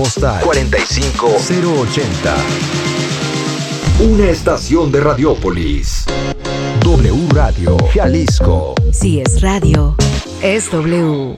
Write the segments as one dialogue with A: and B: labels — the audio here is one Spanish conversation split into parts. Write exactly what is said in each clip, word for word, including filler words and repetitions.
A: Postal cuarenta y cinco cero ochenta. Una estación de Radiópolis. W Radio Jalisco.
B: Si es radio, es W.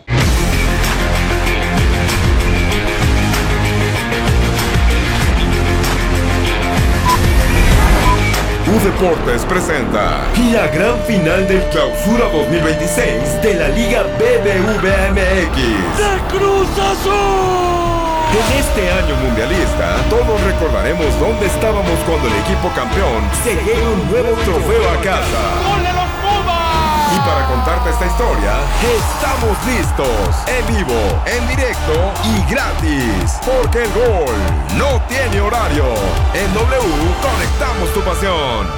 C: U Deportes presenta la gran final del Clausura dos mil veintiséis de la Liga B B V M X.
D: ¡De Cruz Azul!
C: En este año mundialista, todos recordaremos dónde estábamos cuando el equipo campeón se lleva un nuevo trofeo a casa.
D: ¡Gol de los Pumas!
C: Y para contarte esta historia, estamos listos, en vivo, en directo y gratis. Porque el gol no tiene horario. En W conectamos tu pasión.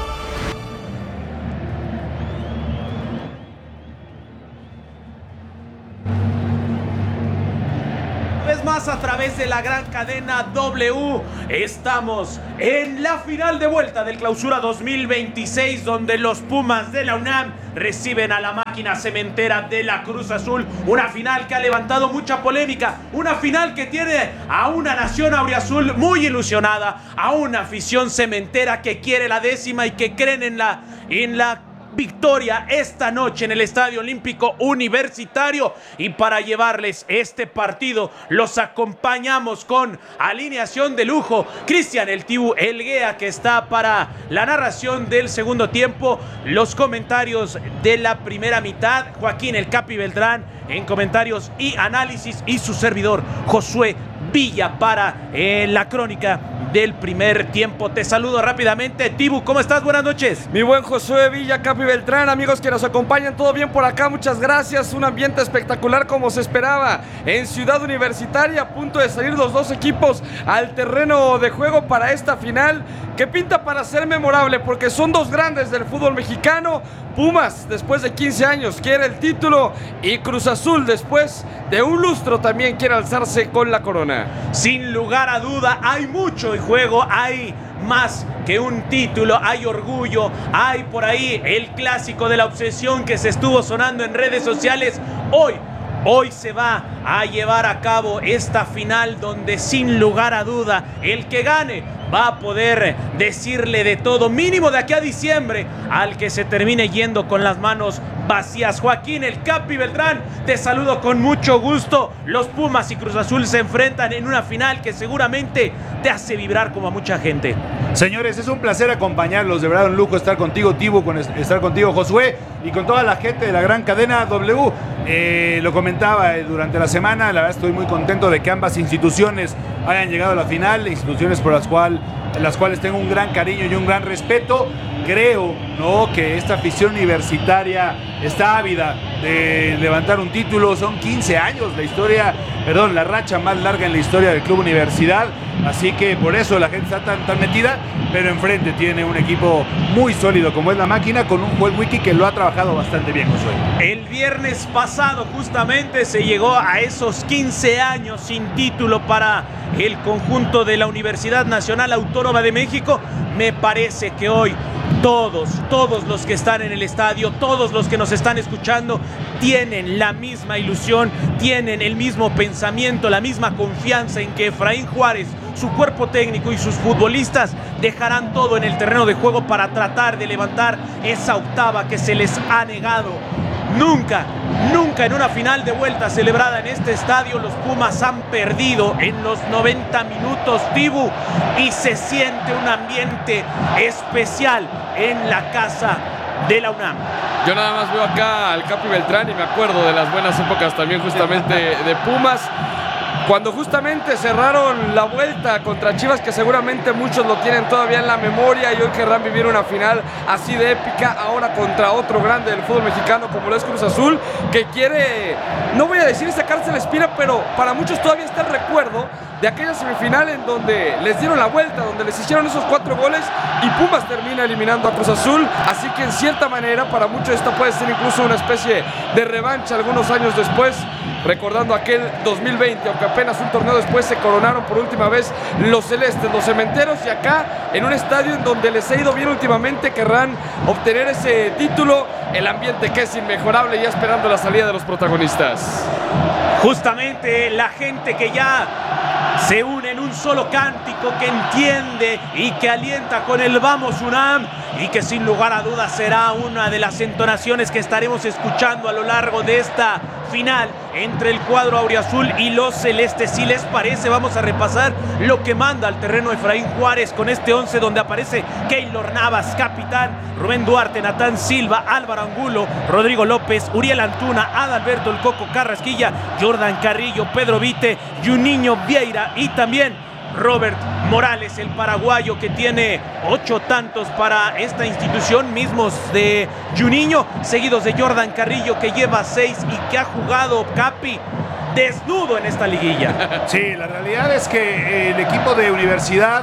E: Más a través de la gran cadena W, estamos en la final de vuelta del Clausura dos mil veintiséis, donde los Pumas de la UNAM reciben a la máquina cementera de la Cruz Azul. Una final que ha levantado mucha polémica, una final que tiene a una nación auriazul muy ilusionada, a una afición cementera que quiere la décima y que creen en la, en la victoria esta noche en el Estadio Olímpico Universitario. Y para llevarles este partido los acompañamos con alineación de lujo. Cristian el Tibu Elguea, que está para la narración del segundo tiempo, los comentarios de la primera mitad, Joaquín el Capi Beltrán en comentarios y análisis, y su servidor Josué Villa para eh, la crónica del primer tiempo. Te saludo rápidamente, Tibu, ¿cómo estás? Buenas noches.
F: Mi buen Josué Villa, Capi Beltrán, amigos que nos acompañan, todo bien por acá, muchas gracias. Un ambiente espectacular como se esperaba en Ciudad Universitaria, a punto de salir los dos equipos al terreno de juego para esta final que pinta para ser memorable, porque son dos grandes del fútbol mexicano. Pumas, después de quince años, quiere el título, y Cruz Azul, después de un lustro, también quiere alzarse con la corona.
E: Sin lugar a duda, hay mucho en juego, hay más que un título, hay orgullo, hay por ahí el clásico de la obsesión que se estuvo sonando en redes sociales. Hoy, hoy se va a llevar a cabo esta final donde sin lugar a duda el que gane va a poder decirle de todo, mínimo de aquí a diciembre, al que se termine yendo con las manos vacías. Joaquín el Capi Beltrán, te saludo con mucho gusto. Los Pumas y Cruz Azul se enfrentan en una final que seguramente te hace vibrar como a mucha gente.
G: Señores, es un placer acompañarlos, de verdad un lujo estar contigo, Tibu, con estar contigo, Josué, y con toda la gente de la gran cadena W. Eh, lo comentaba eh, durante la semana, la verdad estoy muy contento de que ambas instituciones hayan llegado a la final, instituciones por las cuales las cuales tengo un gran cariño y un gran respeto. Creo, ¿no?, que esta afición universitaria está ávida de levantar un título. Son quince años la historia, perdón, la racha más larga en la historia del Club Universidad. Así que por eso la gente está tan, tan metida, pero enfrente tiene un equipo muy sólido como es la máquina, con un Joel Wiki que lo ha trabajado bastante bien, Josué.
E: El viernes pasado justamente se llegó a esos quince años sin título para el conjunto de la Universidad Nacional Autónoma de México. Me parece que hoy todos, todos los que están en el estadio, todos los que nos están escuchando, tienen la misma ilusión, tienen el mismo pensamiento, la misma confianza en que Efraín Juárez, su cuerpo técnico y sus futbolistas dejarán todo en el terreno de juego para tratar de levantar esa octava que se les ha negado. Nunca, nunca en una final de vuelta celebrada en este estadio los Pumas han perdido en los noventa minutos, Tibu, y se siente un ambiente especial en la casa de la UNAM.
F: Yo nada más veo acá al Capi Beltrán y me acuerdo de las buenas épocas también justamente de Pumas, cuando justamente cerraron la vuelta contra Chivas, que seguramente muchos lo tienen todavía en la memoria, y hoy querrán vivir una final así de épica, ahora contra otro grande del fútbol mexicano como lo es Cruz Azul, que quiere, no voy a decir sacarse la espina, pero para muchos todavía está el recuerdo de aquella semifinal en donde les dieron la vuelta, donde les hicieron esos cuatro goles y Pumas termina eliminando a Cruz Azul. Así que en cierta manera para muchos esta puede ser incluso una especie de revancha algunos años después, recordando aquel dos mil veinte, aunque apenas un torneo después se coronaron por última vez los celestes, los cementeros, y acá en un estadio en donde les ha ido bien últimamente querrán obtener ese título. El ambiente que es inmejorable, ya esperando la salida de los protagonistas.
E: Justamente la gente que ya se une en un solo cántico que entiende y que alienta con el Vamos UNAM, y que sin lugar a dudas será una de las entonaciones que estaremos escuchando a lo largo de esta final entre el cuadro auriazul y los celestes. Si les parece, vamos a repasar lo que manda al terreno Efraín Juárez con este once donde aparece Keylor Navas, capitán, Rubén Duarte, Natán Silva, Álvaro Angulo, Rodrigo López, Uriel Antuna, Adalberto El Coco Carrasquilla, Jordan Carrillo, Pedro Vite, Juninho Vieira y también Robert Morales, el paraguayo que tiene ocho tantos para esta institución, mismos de Juninho, seguidos de Jordan Carrillo que lleva seis y que ha jugado, Capi, desnudo en esta liguilla.
G: Sí, la realidad es que el equipo de Universidad,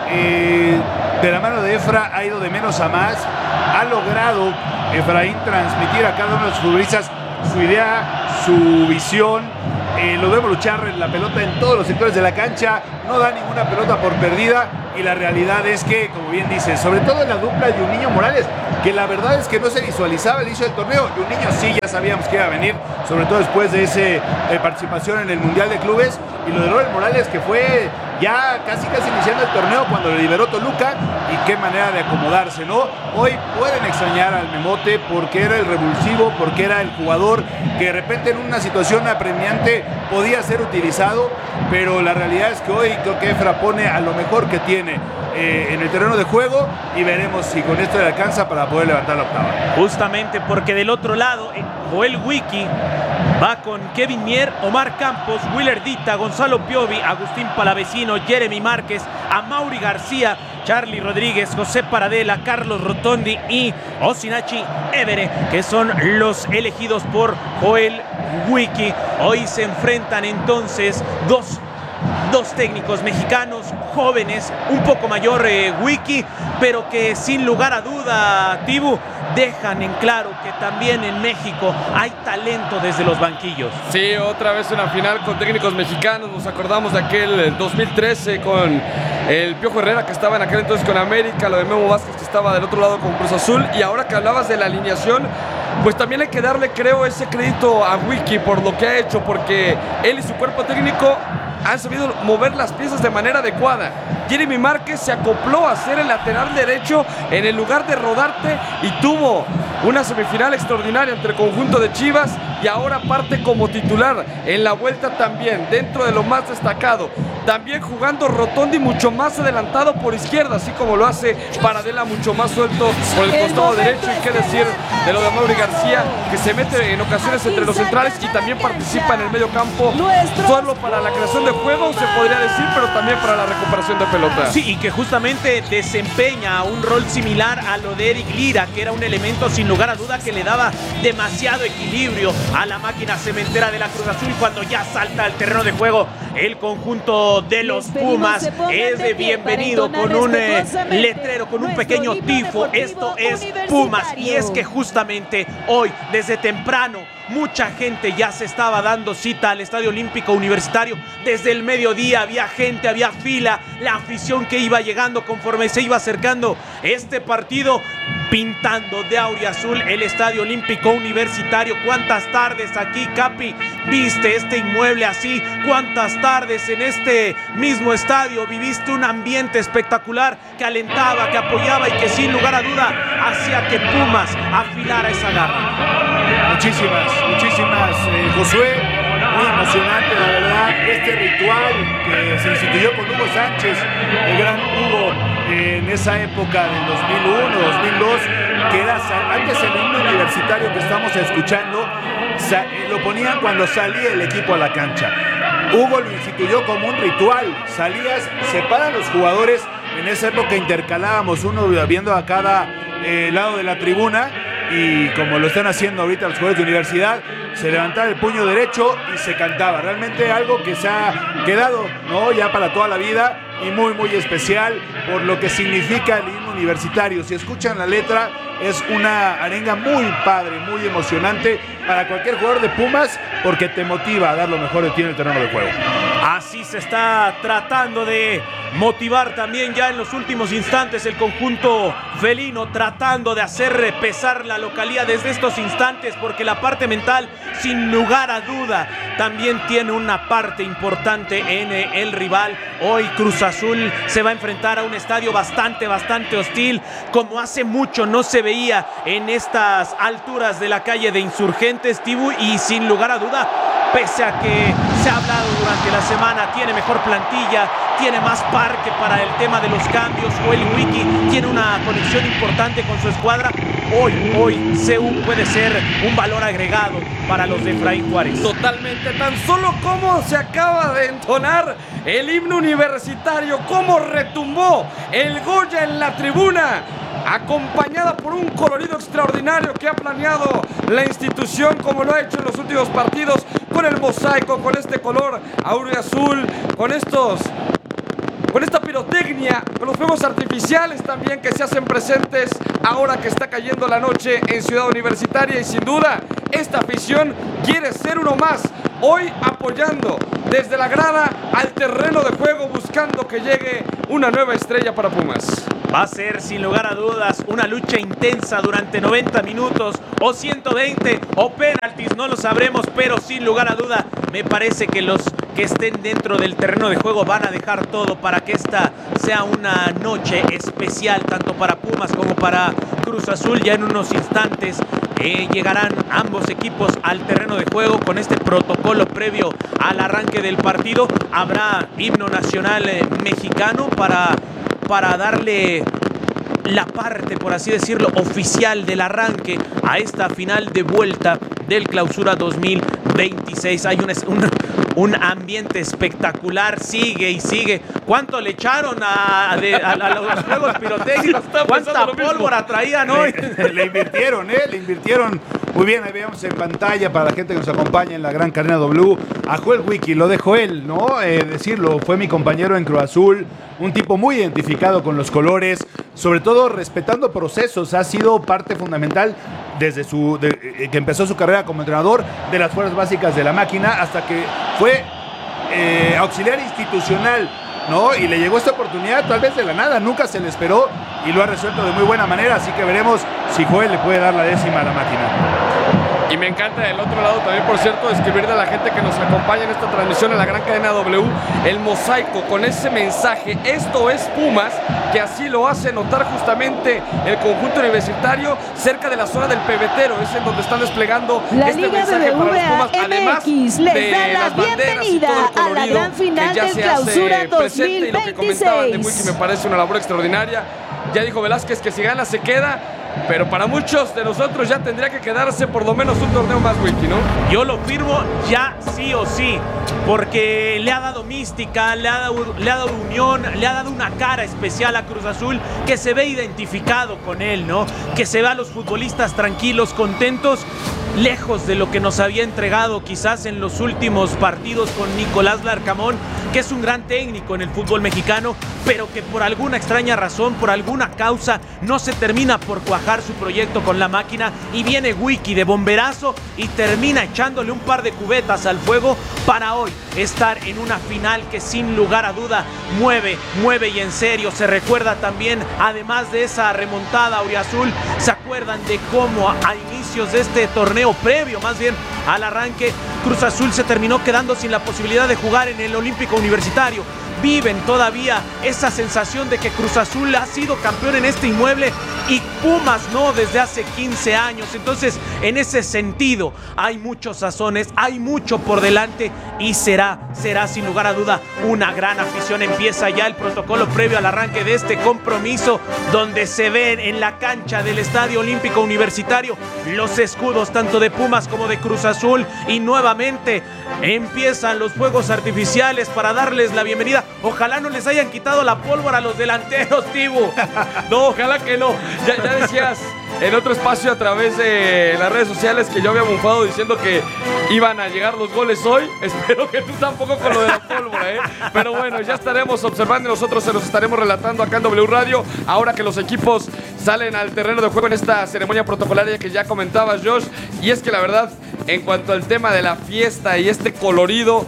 G: eh, de la mano de Efra, ha ido de menos a más. Ha logrado Efraín transmitir a cada uno de sus futbolistas su idea, su visión. Eh, lo vemos luchar en la pelota en todos los sectores de la cancha, no da ninguna pelota por perdida, y la realidad es que, como bien dice, sobre todo en la dupla de Juninho Morales, que la verdad es que no se visualizaba el inicio del torneo. Juninho sí, ya sabíamos que iba a venir, sobre todo después de esa eh, participación en el Mundial de Clubes, y lo de Robert Morales, que fue ya casi casi iniciando el torneo cuando lo liberó Toluca, y qué manera de acomodarse, ¿no? Hoy pueden extrañar al Memote porque era el revulsivo, porque era el jugador que de repente en una situación apremiante podía ser utilizado, pero la realidad es que hoy creo que Efra pone a lo mejor que tiene eh, en el terreno de juego, y veremos si con esto le alcanza para poder levantar la octava.
E: Justamente porque del otro lado Joel Wiki va con Kevin Mier, Omar Campos, Willer Dita, Gonzalo Piovi, Agustín Palavecino, Jeremy Márquez, Amaury García, Charlie Rodríguez, José Paradela, Carlos Rotondi y Osinachi Evere, que son los elegidos por Joel Wiki. Hoy se enfrentan entonces dos Dos técnicos mexicanos jóvenes, un poco mayor eh, Wiki, pero que sin lugar a duda, Tibu, dejan en claro que también en México hay talento desde los banquillos.
F: Sí, otra vez una final con técnicos mexicanos. Nos acordamos de aquel dos mil trece con el Piojo Herrera, que estaba en aquel entonces con América, lo de Memo Vázquez, que estaba del otro lado con Cruz Azul, y ahora que hablabas de la alineación, pues también hay que darle, creo, ese crédito a Wiki por lo que ha hecho, porque él y su cuerpo técnico han sabido mover las piezas de manera adecuada. Jeremy Márquez se acopló a ser el lateral derecho en el lugar de Rodarte y tuvo una semifinal extraordinaria entre el conjunto de Chivas, y ahora parte como titular en la vuelta también, dentro de lo más destacado. También jugando Rotondi mucho más adelantado por izquierda, así como lo hace Paradela mucho más suelto por el costado derecho. Y qué decir de lo de Amaury García, que se mete en ocasiones entre los centrales y también participa en el medio campo, solo para la creación de juego, se podría decir, pero también para la recuperación de pelota.
E: Sí, y que justamente desempeña un rol similar a lo de Eric Lira, que era un elemento sin lugar a duda que le daba demasiado equilibrio a la máquina cementera de la Cruz Azul. Cuando ya salta al terreno de juego el conjunto de los Pumas, es de bienvenido con un eh, letrero, con un pequeño tifo. Esto es Pumas, y es que justamente hoy, desde temprano, mucha gente ya se estaba dando cita al Estadio Olímpico Universitario. Desde el mediodía había gente, había fila, la afición que iba llegando conforme se iba acercando este partido, pintando de auriazul el Estadio Olímpico Universitario. ¿Cuántas tardes aquí, Capi, viste este inmueble así? ¿Cuántas tardes en este mismo estadio viviste un ambiente espectacular que alentaba, que apoyaba y que sin lugar a duda hacía que Pumas afilara esa garra?
G: Muchísimas, muchísimas, eh, Josué, muy emocionante, la verdad, este ritual que se instituyó con Hugo Sánchez, el gran Hugo, eh, en esa época del dos mil uno, dos mil dos, que era antes el himno universitario que estamos escuchando, eh, lo ponían cuando salía el equipo a la cancha. Hugo lo instituyó como un ritual, salías, separan los jugadores, en esa época intercalábamos uno viendo a cada eh, lado de la tribuna, y como lo están haciendo ahorita los jugadores de universidad, se levantaba el puño derecho y se cantaba. Realmente algo que se ha quedado, ¿no?, ya para toda la vida, y muy muy especial por lo que significa el himno universitario. Si escuchan la letra, es una arenga muy padre, muy emocionante para cualquier jugador de Pumas, porque te motiva a dar lo mejor de ti en el terreno de juego.
E: Así se está tratando de motivar también ya en los últimos instantes el conjunto felino, tratando de hacer pesar la localía desde estos instantes, porque la parte mental, sin lugar a duda, también tiene una parte importante en el rival. Hoy Cruz Azul se va a enfrentar a un estadio bastante, bastante hostil, como hace mucho no se veía en estas alturas de la calle de Insurgentes, Tibu, y sin lugar a duda, pese a que se ha hablado durante la semana, tiene mejor plantilla, tiene más parque para el tema de los cambios. Joel Wiki tiene una conexión importante con su escuadra. Hoy, hoy, C U puede ser un valor agregado para los de Efraín Juárez.
F: Totalmente, tan solo como se acaba de entonar el himno universitario, cómo retumbó el Goya en la tribuna, acompañada por un colorido extraordinario que ha planeado la institución, como lo ha hecho en los últimos partidos, con el mosaico, con este color auriazul, con estos, con esta pirotecnia, con los fuegos artificiales también que se hacen presentes ahora que está cayendo la noche en Ciudad Universitaria. Y sin duda, esta afición quiere ser uno más, hoy apoyando desde la grada al terreno de juego, buscando que llegue una nueva estrella para Pumas.
E: Va a ser, sin lugar a dudas, una lucha intensa durante noventa minutos, o ciento veinte, o penaltis, no lo sabremos, pero sin lugar a duda, me parece que los que estén dentro del terreno de juego van a dejar todo para que esta sea una noche especial, tanto para Pumas como para Cruz Azul. Ya en unos instantes eh, llegarán ambos equipos al terreno de juego con este protocolo previo al arranque del partido. Habrá himno nacional eh, mexicano para... para darle la parte, por así decirlo, oficial del arranque a esta final de vuelta del Clausura dos mil veintiséis. Hay un, un, un ambiente espectacular, sigue y sigue. ¿Cuánto le echaron a, de, a, a los juegos pirotécnicos? ¿Cuánta pólvora traían hoy?
G: Le, le invirtieron, ¿eh? Le invirtieron. Muy bien, ahí vemos en pantalla para la gente que nos acompaña en la gran cadena W a Joel Wiki. Lo dejó él, ¿no? Eh, decirlo, fue mi compañero en Cruz Azul, un tipo muy identificado con los colores, sobre todo respetando procesos. Ha sido parte fundamental desde su de, eh, que empezó su carrera como entrenador de las fuerzas básicas de la máquina hasta que fue eh, auxiliar institucional, ¿no? Y le llegó esta oportunidad tal vez de la nada, nunca se le esperó y lo ha resuelto de muy buena manera, así que veremos si Joel le puede dar la décima a la máquina.
F: Y me encanta del otro lado también, por cierto, describir a la gente que nos acompaña en esta transmisión en la gran cadena W, el mosaico con ese mensaje: esto es Pumas, que así lo hace notar justamente el conjunto universitario cerca de la zona del pebetero, es en donde están desplegando
H: la
F: este
H: Liga
F: mensaje para los Pumas, además
H: les
F: de
H: da la
F: las banderas y todo el
H: bienvenida a la gran final
F: que ya
H: del
F: se
H: Clausura
F: hace presente. Y lo que comentaban de Wiki
H: dos mil veintiséis
F: me parece una labor extraordinaria. Ya dijo Velázquez que si gana se queda, pero para muchos de nosotros ya tendría que quedarse por lo menos un torneo más, Wiki, ¿no?
E: Yo lo firmo ya sí o sí, porque le ha dado mística, le ha dado, le ha dado unión, le ha dado una cara especial a Cruz Azul, que se ve identificado con él, ¿no? Que se ve a los futbolistas tranquilos, contentos, lejos de lo que nos había entregado quizás en los últimos partidos con Nicolás Larcamón, que es un gran técnico en el fútbol mexicano, pero que por alguna extraña razón, por alguna causa, no se termina por cuajar su proyecto con la máquina, y viene Wiki de bomberazo y termina echándole un par de cubetas al fuego para hoy estar en una final que sin lugar a duda mueve, mueve y en serio. Se recuerda también, además de esa remontada auriazul, se acuerdan de cómo a, a inicios de este torneo, previo más bien al arranque, Cruz Azul se terminó quedando sin la posibilidad de jugar en el Olímpico Universitario. Viven todavía esa sensación de que Cruz Azul ha sido campeón en este inmueble y Pumas no desde hace quince años. Entonces, en ese sentido, hay muchos sazones, hay mucho por delante y será, será sin lugar a duda una gran afición. Empieza ya el protocolo previo al arranque de este compromiso, donde se ven en la cancha del Estadio Olímpico Universitario los escudos tanto de Pumas como de Cruz Azul, y nuevamente empiezan los fuegos artificiales para darles la bienvenida. Ojalá no les hayan quitado la pólvora a los delanteros, Tibu.
F: No, ojalá que no. Ya, ya decías en otro espacio a través de las redes sociales que yo había bufado diciendo que iban a llegar los goles hoy. Espero que tú tampoco con lo de la pólvora, ¿eh? Pero bueno, ya estaremos observando y nosotros se los estaremos relatando acá en W Radio, ahora que los equipos salen al terreno de juego en esta ceremonia protocolaria que ya comentabas, Josh. Y es que la verdad, en cuanto al tema de la fiesta y este colorido,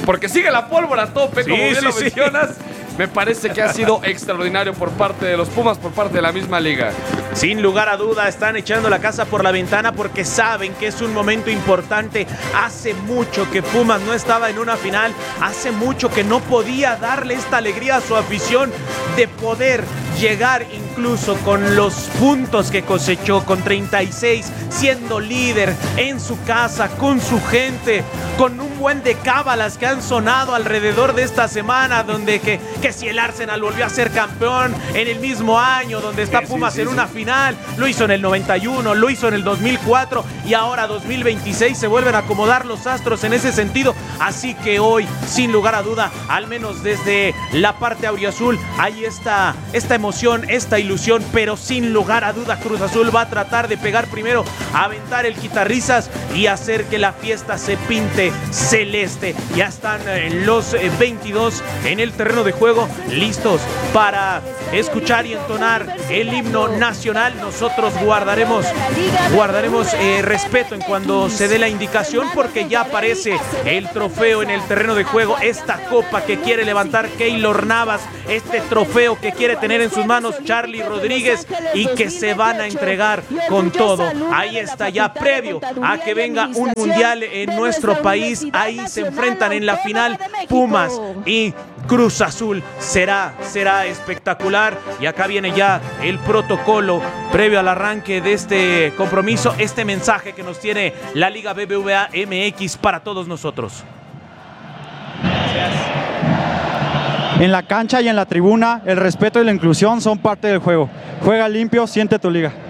F: porque sigue la pólvora a tope,
E: Sí,
F: como bien
E: sí,
F: lo
E: sí.
F: mencionas. Me parece que ha sido extraordinario por parte de los Pumas, por parte de la misma liga.
E: Sin lugar a duda están echando la casa por la ventana porque saben que es un momento importante. Hace mucho que Pumas no estaba en una final, hace mucho que no podía darle esta alegría a su afición de poder llegar incluso con los puntos que cosechó, con treinta y seis, siendo líder en su casa, con su gente, con un buen de cábalas que han sonado alrededor de esta semana, donde que, que si el Arsenal volvió a ser campeón en el mismo año, donde está
G: Sí, sí,
E: Pumas
G: sí,
E: en
G: sí.
E: una final, lo hizo en el noventa y uno, lo hizo en el dos mil cuatro y ahora dos mil veintiséis se vuelven a acomodar los astros en ese sentido, así que hoy, sin lugar a duda, al menos desde la parte auriazul, hay esta, esta emoción, esta ilusión, pero sin lugar a duda Cruz Azul va a tratar de pegar primero, aventar el quitarrisas y hacer que la fiesta se pinte celeste. Ya están eh, los eh, veintidós en el terreno de juego, listos para escuchar y entonar el himno nacional. Nosotros guardaremos, guardaremos eh, respeto en cuando se dé la indicación, porque ya aparece el trofeo en el terreno de juego, esta copa que quiere levantar Keylor Navas, este trofeo que quiere tener en sus manos Charlie Rodríguez y que se van a entregar con todo. Ahí está ya previo a que venga un mundial en nuestro país. Ahí se enfrentan en la final Pumas y Cruz Azul. Será, será espectacular. Y acá viene ya el protocolo previo al arranque de este compromiso, este mensaje que nos tiene la Liga B B V A M X para todos nosotros.
H: En la cancha y en la tribuna, el respeto y la inclusión son parte del juego. Juega limpio, siente tu liga.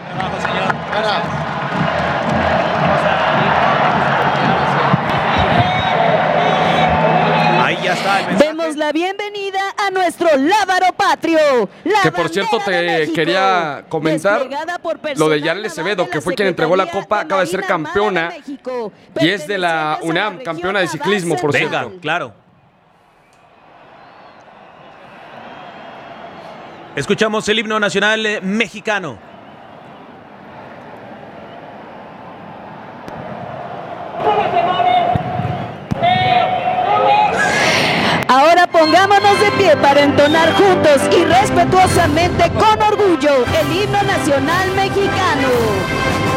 E: Ahí ya está el mensaje.
I: Demos la bienvenida a nuestro lábaro patrio. La
F: Que por cierto
I: bandera de
F: te
I: México,
F: quería comentar
I: desplegada por
F: lo de
I: personal
F: Yareli
I: naval
F: Acevedo,
I: de
F: que
I: la
F: fue quien entregó la
I: Secretaría
F: copa, acaba de ser
I: Marina Armada
F: campeona,
I: de México,
F: y es de la
I: pertenecientes a
F: UNAM,
I: región
F: campeona de
I: naval
F: ciclismo, por
I: central.
E: Venga,
F: cierto.
E: claro. Escuchamos el himno nacional eh, mexicano.
I: Ahora pongámonos de pie para entonar juntos y respetuosamente con orgullo el himno nacional mexicano.